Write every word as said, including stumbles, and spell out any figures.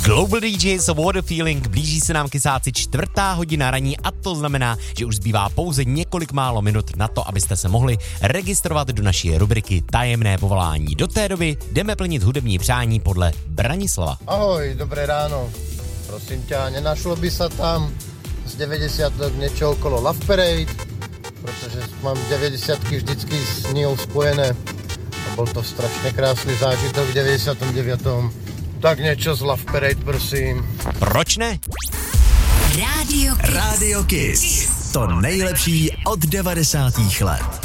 Global D Js Water Feeling, blíží se nám kysáci čtvrtá hodina raní a to znamená, že už zbývá pouze několik málo minut na to, abyste se mohli registrovat do naší rubriky Tajemné povolání. Do té doby jdeme plnit hudební přání podle Branislava. Ahoj, dobré ráno. Prosím ťa, nenašlo by sa tam z deväťdesiatok niečo okolo Love Parade, protože mám deväťdesiatky vždycky s ňou spojené. A bol to strašne krásny zážitok v deväťdesiatom deviatom Tak niečo z Love Parade, prosím. Proč ne? Radio Kiss. Radio Kiss. To nejlepší od devadesátých let.